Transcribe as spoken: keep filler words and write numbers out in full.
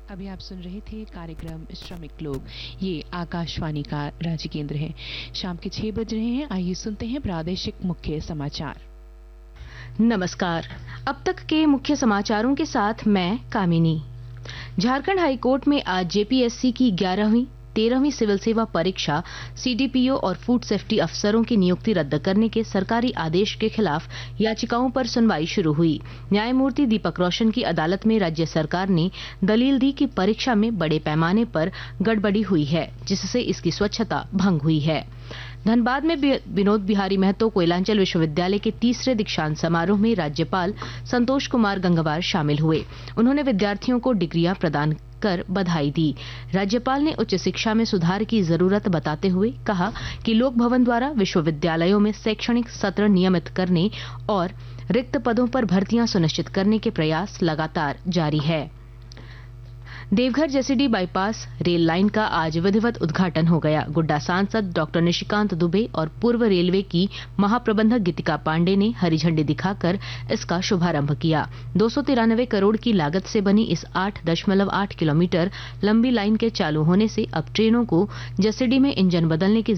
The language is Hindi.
अभी आप सुन रहे थे कार्यक्रम श्रमिक लोग। ये आकाशवाणी का राज्य केंद्र है। शाम के छह बज रहे हैं। आइए सुनते हैं प्रादेशिक मुख्य समाचार। नमस्कार। अब तक के मुख्य समाचारों के साथ मैं कामिनी। झारखंड हाईकोर्ट में आज जेपीएससी की ग्यारहवीं तेरहवीं सिविल सेवा परीक्षा सीडीपीओ और फूड सेफ्टी अफसरों की नियुक्ति रद्द करने के सरकारी आदेश के खिलाफ याचिकाओं पर सुनवाई शुरू हुई। न्यायमूर्ति दीपक रोशन की अदालत में राज्य सरकार ने दलील दी कि परीक्षा में बड़े पैमाने पर गड़बड़ी हुई है, जिससे इसकी स्वच्छता भंग हुई है। धनबाद में विनोद बिहारी महतो कोयलांचल विश्वविद्यालय के तीसरे दीक्षांत समारोह में राज्यपाल संतोष कुमार गंगवार शामिल हुए। उन्होंने विद्यार्थियों को डिग्रियां प्रदान कर बधाई दी। राज्यपाल ने उच्च शिक्षा में सुधार की जरूरत बताते हुए कहा कि लोक भवन द्वारा विश्वविद्यालयों में शैक्षणिक सत्र नियमित करने और रिक्त पदों पर भर्तियां सुनिश्चित करने के प्रयास लगातार जारी है। Deoghar Jasidih bypass rail line का आज विधिवत उद्घाटन हो गया। गुड्डा सांसद डॉक्टर निशिकांत दुबे और पूर्व रेलवे की महाप्रबंधक गीतिका पांडे ने हरी झंडी दिखाकर इसका शुभारंभ किया। दो सौ तिरानवे करोड़ की लागत से बनी इस आठ दशमलव आठ किलोमीटर लंबी लाइन के चालू होने से अब ट्रेनों को जसीडीह में इंजन बदलने की